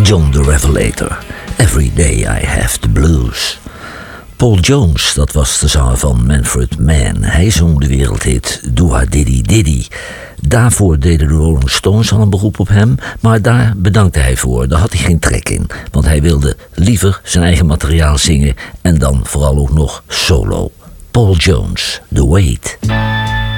John the Revelator. Every day I have the blues. Paul Jones, dat was de zanger van Manfred Mann. Hij zong de wereldhit Do-a Diddy Diddy. Daarvoor deden de Rolling Stones al een beroep op hem, maar daar bedankte hij voor. Daar had hij geen trek in, want hij wilde liever zijn eigen materiaal zingen en dan vooral ook nog solo. Paul Jones, The Wait.